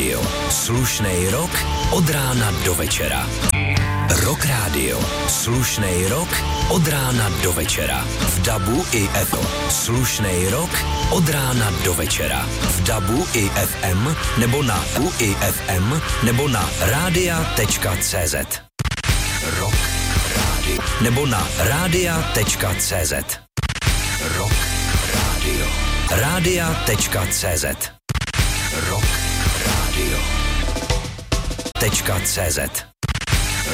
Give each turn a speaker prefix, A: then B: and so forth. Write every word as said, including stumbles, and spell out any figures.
A: Rádio. Slušnej rok od rána do večera. Rock Rádio. Slušnej rok od rána do večera. V dabu i ef em. Slušnej rok od rána do večera. V dabu i ef em nebo na u i ef em nebo na rádia tečka cé zet. Rock Rádio. Nebo na rádia tečka cé zet. Rock Rádio. rádia tečka cé zet. Rock Rádio. Tečka cé zet.